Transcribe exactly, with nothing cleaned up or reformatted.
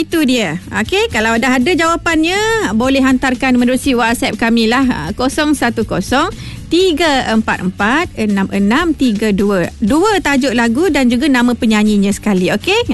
itu dia. Okey, kalau dah ada jawapannya, boleh hantarkan menerusi WhatsApp kami lah. kosong satu kosong tiga empat empat enam enam tiga dua. Dua tajuk lagu dan juga nama penyanyinya sekali. Okey.